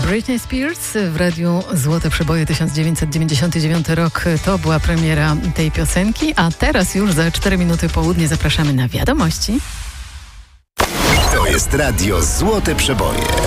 Britney Spears w radiu Złote Przeboje 1999 rok. To była premiera tej piosenki, a teraz już za 4 minuty południe zapraszamy na wiadomości. To jest radio Złote Przeboje.